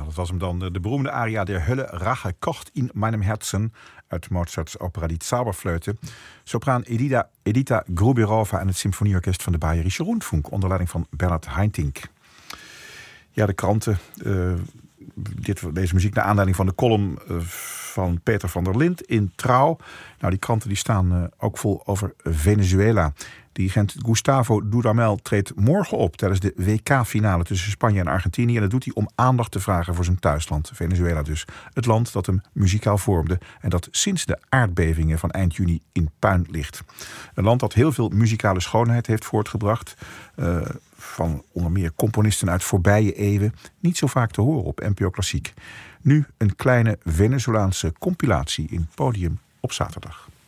dat was hem dan. De beroemde aria der Hölle Rache kocht in meinem Herzen uit Mozarts opera Die Zauberflöte. Sopraan Edita Gruberova en het Symfonieorkest van de Bayerische Rundfunk onder leiding van Bernhard Haitink. Ja, de kranten. Deze muziek naar aanleiding van de column van Peter van der Lint in Trouw. Nou, die kranten die staan ook vol over Venezuela. Dirigent Gustavo Dudamel treedt morgen op tijdens de WK-finale tussen Spanje en Argentinië. En dat doet hij om aandacht te vragen voor zijn thuisland, Venezuela dus. Het land dat hem muzikaal vormde en dat sinds de aardbevingen van eind juni in puin ligt. Een land dat heel veel muzikale schoonheid heeft voortgebracht. Van onder meer componisten uit voorbije eeuwen. Niet zo vaak te horen op NPO Klassiek. Nu een kleine Venezolaanse compilatie in Podium op zaterdag.